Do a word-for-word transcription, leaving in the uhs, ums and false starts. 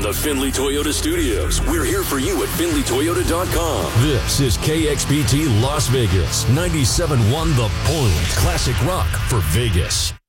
the Findlay Toyota Studios. We're here for you at Findlay Toyota dot com. This is K X P T Las Vegas, ninety-seven point one The Point. Classic rock for Vegas.